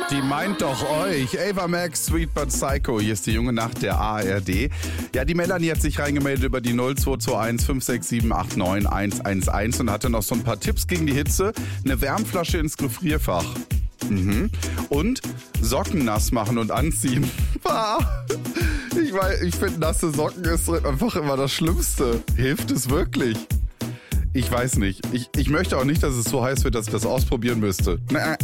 Die meint doch euch. Ava Max, Sweet But Psycho. Hier ist die junge Nacht der ARD. Ja, die Melanie hat sich reingemeldet über die 0221 567 89 111 und hatte noch so ein paar Tipps gegen die Hitze. Eine Wärmflasche ins Gefrierfach. Und Socken nass machen und anziehen. Ich finde, nasse Socken ist einfach immer das Schlimmste. Hilft es wirklich? Ich weiß nicht. Ich möchte auch nicht, dass es so heiß wird, dass ich das ausprobieren müsste.